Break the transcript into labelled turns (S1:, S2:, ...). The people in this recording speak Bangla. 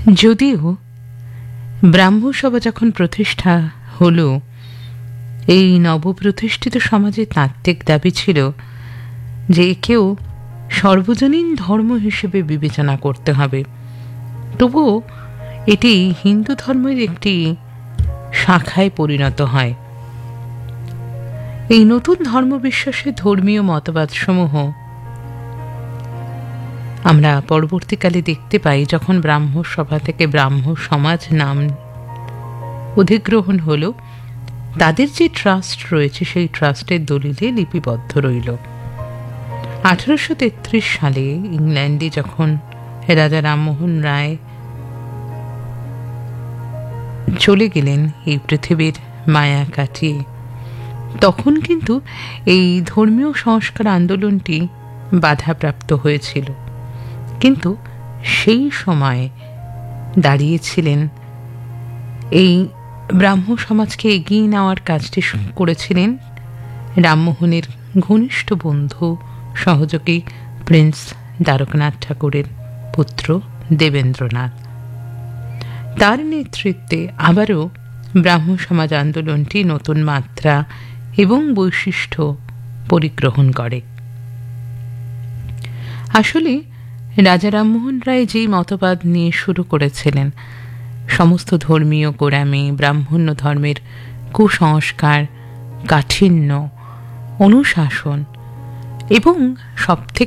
S1: যদিও ব্রাহ্মসভা যখন প্রতিষ্ঠা হল, এই নবপ্রতিষ্ঠিত সমাজে তাত্ত্বিক দাবি ছিল যে একেও সর্বজনীন ধর্ম হিসেবে বিবেচনা করতে হবে। তবুও এটি হিন্দু ধর্মের একটি শাখায় পরিণত হয়। এই নতুন ধর্মবিশ্বাসে ধর্মীয় মতবাদসমূহ আমরা পরবর্তীকালে দেখতে পাই, যখন ব্রাহ্ম সভা থেকে ব্রাহ্ম সমাজ নাম অধিগ্রহণ হল, তাদের যে ট্রাস্ট রয়েছে সেই ট্রাস্টের দলিলে লিপিবদ্ধ রইল। 1833 সালে ইংল্যান্ডে যখন রাজা রামমোহন রায় চলে গেলেন এই পৃথিবীর মায়া কাটিয়ে, তখন কিন্তু এই ধর্মীয় সংস্কার আন্দোলনটি বাধাপ্রাপ্ত হয়েছিল। কিন্তু সেই সময় দাঁড়িয়েছিলেন, এই ব্রাহ্ম সমাজকে এগিয়ে নেওয়ার কাজটি করেছিলেন রামমোহনের ঘনিষ্ঠ বন্ধু সহযোগী প্রিন্স দ্বারকানাথ ঠাকুরের পুত্র দেবেন্দ্রনাথ। তার নেতৃত্বে আবারও ব্রাহ্ম সমাজ আন্দোলনটি নতুন মাত্রা এবং বৈশিষ্ট্য পরিগ্রহণ করে। আসলে রাজা রামমোহন রায় যেই মতবাদ নিয়ে শুরু করেছিলেন, সমস্ত ধর্মীয় গোড়ামি, ব্রাহ্মণ্য ধর্মের কুসংস্কার, কাঠিন্য, অনুশাসন এবং সবথেকে